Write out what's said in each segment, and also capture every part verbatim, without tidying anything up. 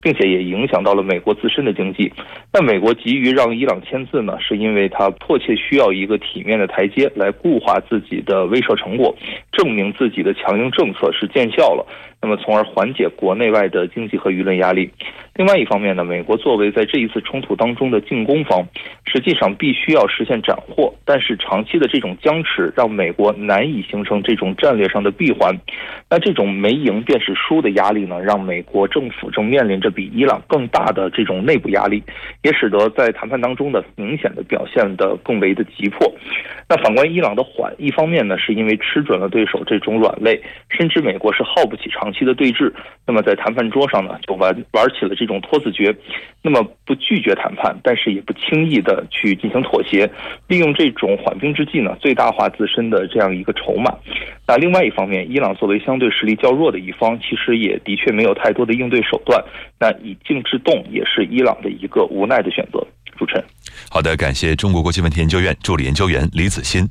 并且也影响到了美国自身的经济。那美国急于让伊朗签字呢，是因为它迫切需要一个体面的台阶来固化自己的威慑成果，证明自己的强硬政策是见效了，那么从而缓解国内外的经济和舆论压力。另外一方面呢，美国作为在这一次冲突当中的进攻方，实际上必须要实现斩获，但是长期的这种僵持让美国难以形成这种战略上的闭环。那这种没赢便是输的压力呢，让美国政府正面临着比伊朗更大的这种内部压力，也使得在谈判当中的明显的表现得更为的急迫。那反观伊朗的缓，一方面呢是因为吃准了对手这种软肋，深知美国是耗不起长期的对峙，那么在谈判桌上呢就玩玩起了这种拖字诀，那么不拒绝谈判，但是也不轻易的去进行妥协，利用这种缓兵之计呢最大化自身的这样一个筹码。那另外一方面，伊朗作为相对实力较弱的一方，其实也的确没有太多的应对手段，那以静制动也是伊朗的一个无奈的选择。主持人， 好的，感谢中国国际问题研究院助理研究员李子欣。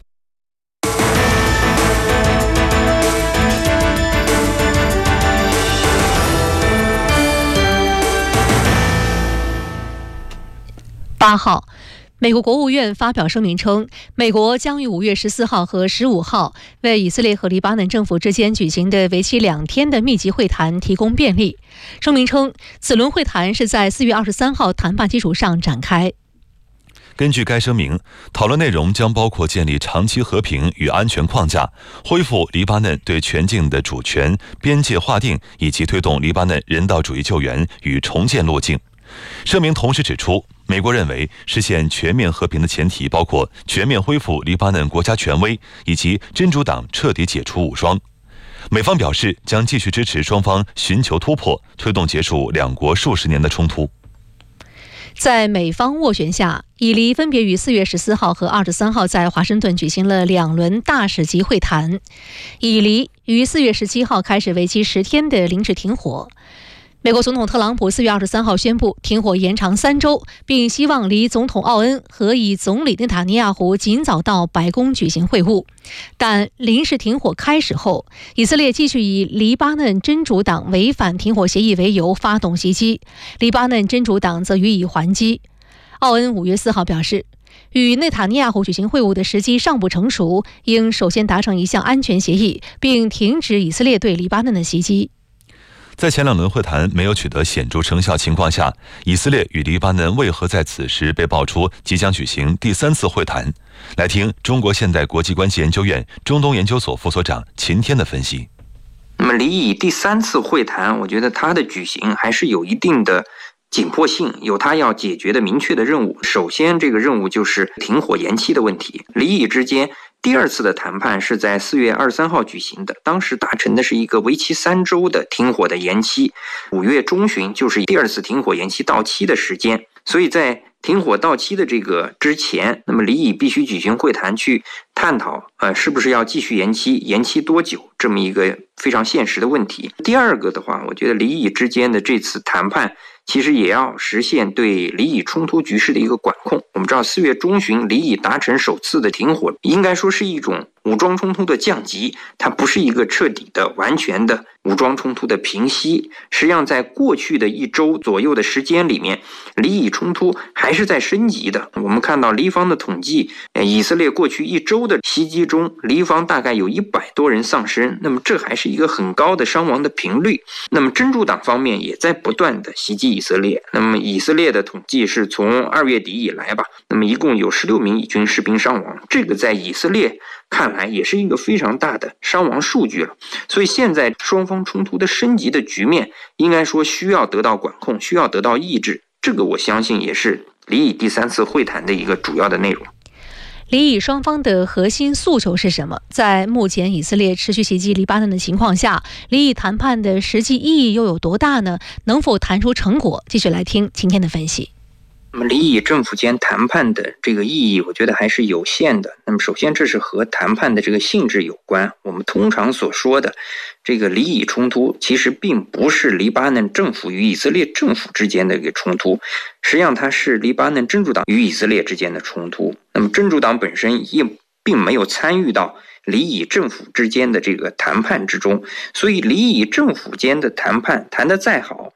八号，美国国务院发表声明称，美国将于五月十四号和十五号为以色列和黎巴嫩政府之间举行的为期两天的密集会谈提供便利。声明称，此轮会谈是在四月二十三号谈判基础上展开。 根据该声明，讨论内容将包括建立长期和平与安全框架，恢复黎巴嫩对全境的主权、边界划定，以及推动黎巴嫩人道主义救援与重建路径。声明同时指出，美国认为实现全面和平的前提包括全面恢复黎巴嫩国家权威，以及真主党彻底解除武装。美方表示将继续支持双方寻求突破，推动结束两国数十年的冲突。 在美方斡旋下，以黎分别于四月十四号和二十三号在华盛顿举行了两轮大使级会谈。以黎于四月十七号开始为期十天的临时停火。美国总统特朗普四月二十三号宣布停火延长三周，并希望黎总统奥恩和以总理内塔尼亚胡尽早到白宫举行会晤。但临时停火开始后，以色列继续以黎巴嫩真主党违反停火协议为由发动袭击，黎巴嫩真主党则予以还击。奥恩五月四号表示，与内塔尼亚胡举行会晤的时机尚不成熟，应首先达成一项安全协议，并停止以色列对黎巴嫩的袭击。 在前两轮会谈没有取得显著成效情况下，以色列与黎巴嫩为何在此时被爆出即将举行第三次会谈？来听中国现代国际关系研究院中东研究所副所长秦天的分析。 那么黎以第三次会谈，我觉得它的举行还是有一定的紧迫性，有它要解决的明确的任务。首先，这个任务就是停火延期的问题。黎以之间第二次的谈判是在四月二十三号举行的，当时达成的是一个为期三周的停火的延期，五月中旬就是第二次停火延期到期的时间。所以在停火到期的这个之前，那么黎以必须举行会谈去探讨，呃，是不是要继续延期，延期多久，这么一个非常现实的问题。第二个的话，我觉得黎以之间的这次谈判其实也要实现对黎以冲突局势的一个管控。我们知道四月中旬黎以达成首次的停火，应该说是一种武装冲突的降级，它不是一个彻底的完全的武装冲突的平息。实际上在过去的一周左右的时间里面，黎以冲突还是在升级的。我们看到黎方的统计，以色列过去一周的袭击中，黎方大概有一百多人丧生，那么这还是一个很高的伤亡的频率。那么真主党方面也在不断的袭击以色列，那么以色列的统计是从二月底以来吧，那么一共有十六名以军士兵伤亡，这个在以色列看来也是一个非常大的伤亡数据了。所以现在双方冲突的升级的局面，应该说需要得到管控，需要得到抑制，这个我相信也是黎以第三次会谈的一个主要的内容。 黎以双方的核心诉求是什么？在目前以色列持续袭击黎巴嫩的情况下，黎以谈判的实际意义又有多大呢？能否谈出成果？继续来听今天的分析。 那么黎以政府间谈判的这个意义，我觉得还是有限的。那么首先，这是和谈判的这个性质有关。我们通常所说的这个黎以冲突，其实并不是黎巴嫩政府与以色列政府之间的一个冲突，实际上它是黎巴嫩真主党与以色列之间的冲突。那么真主党本身也并没有参与到黎以政府之间的这个谈判之中，所以黎以政府间的谈判谈得再好，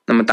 那么